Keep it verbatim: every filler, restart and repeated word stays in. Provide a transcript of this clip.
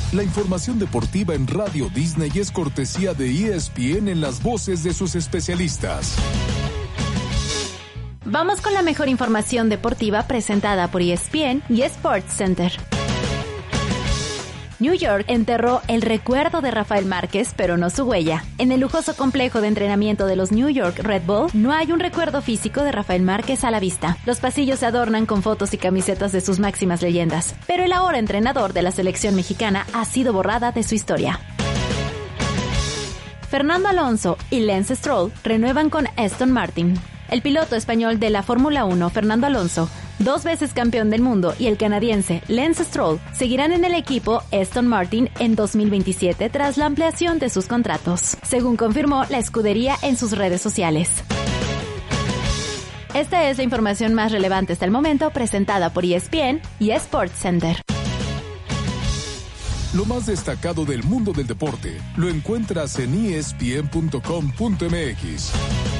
La información deportiva en Radio Disney es cortesía de E S P N en las voces de sus especialistas. Vamos con la mejor información deportiva presentada por E S P N y Sports Center. New York enterró el recuerdo de Rafael Márquez, pero no su huella. En el lujoso complejo de entrenamiento de los New York Red Bull, no hay un recuerdo físico de Rafael Márquez a la vista. Los pasillos se adornan con fotos y camisetas de sus máximas leyendas, pero el ahora entrenador de la selección mexicana ha sido borrada de su historia. Fernando Alonso y Lance Stroll renuevan con Aston Martin. El piloto español de la Fórmula uno, Fernando Alonso, dos veces campeón del mundo, y el canadiense Lance Stroll seguirán en el equipo Aston Martin en dos mil veintisiete tras la ampliación de sus contratos, según confirmó la escudería en sus redes sociales. Esta es la información más relevante hasta el momento, presentada por E S P N y Sports Center. Lo más destacado del mundo del deporte lo encuentras en E S P N punto com punto M X.